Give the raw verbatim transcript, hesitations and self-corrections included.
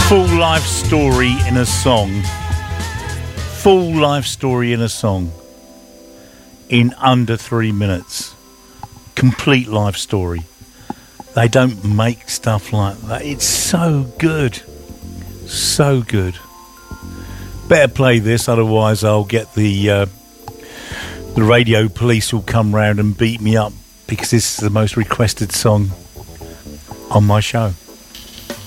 Full life story in a song. Full life story in a song. In under three minutes. Complete life story. They don't make stuff like that. It's so good. So good. Better play this, otherwise I'll get the uh, the radio police will come round and beat me up, because this is the most requested song on my show.